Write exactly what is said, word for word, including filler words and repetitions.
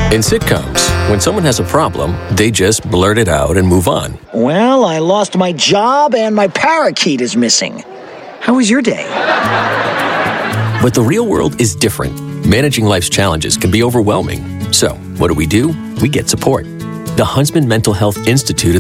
In sitcoms, when someone has a problem, they just blurt it out and move on. Well, I lost my job and my parakeet is missing. How was your day? But the real world is different. Managing life's challenges can be overwhelming. So, what do we do? We get support. The Huntsman Mental Health Institute